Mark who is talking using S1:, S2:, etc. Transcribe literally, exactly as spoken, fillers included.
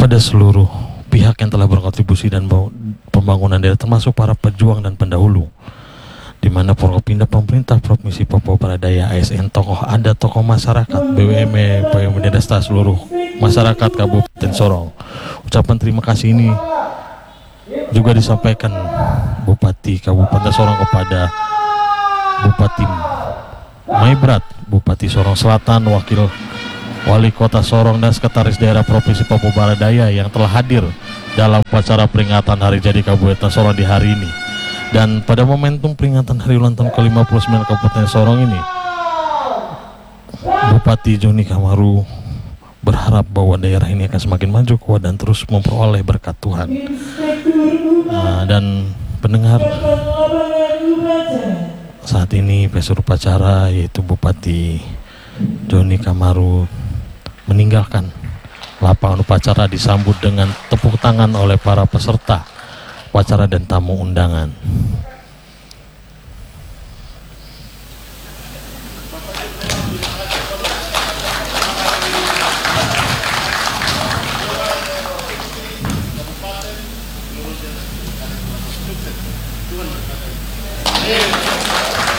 S1: kepada seluruh pihak yang telah berkontribusi dan pembangunan daerah, termasuk para pejuang dan pendahulu, di mana Forkopimda, pemerintah Provinsi Papua Barat Daya, A S N, tokoh adat, tokoh masyarakat, B U M E, B U M D Desa, seluruh masyarakat Kabupaten Sorong. Ucapan terima kasih ini juga disampaikan Bupati Kabupaten Sorong kepada Bupati Maibrat, Bupati Sorong Selatan, Wakil Wali Kota Sorong, dan Sekretaris Daerah Provinsi Papua Barat Daya yang telah hadir dalam upacara peringatan Hari Jadi Kabupaten Sorong di hari ini. Dan pada momentum peringatan Hari Ulang Tahun ke lima puluh sembilan Kabupaten Sorong ini, Bupati Joni Kamaru berharap bahwa daerah ini akan semakin maju, kuat, dan terus memperoleh berkat Tuhan. Nah, dan pendengar, saat ini peserta upacara yaitu Bupati Joni Kamaru meninggalkan lapangan upacara, disambut dengan tepuk tangan oleh para peserta upacara dan tamu undangan.
S2: Yeah.